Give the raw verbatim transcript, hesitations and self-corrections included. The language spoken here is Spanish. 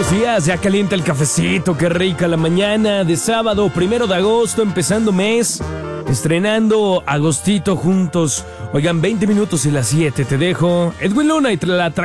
buenos días, ya calienta el cafecito, qué rica la mañana de sábado, primero de agosto, empezando mes, estrenando agostito juntos. Oigan, veinte minutos y las siete, te dejo Edwin Luna y la